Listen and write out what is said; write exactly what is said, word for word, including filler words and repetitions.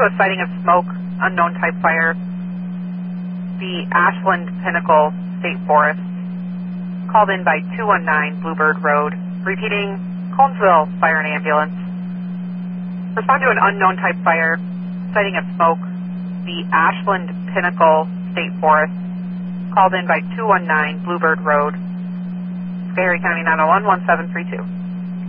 to a sighting of smoke, unknown type fire, the Ashland Pinnacle State Forest, called in by two one nine Bluebird Road. Repeating, Conesville Fire and Ambulance. Respond to an unknown type fire, sighting of smoke, the Ashland Pinnacle State Forest, called in by two one nine Bluebird Road, Sky Harry County nine oh one, one seven three two.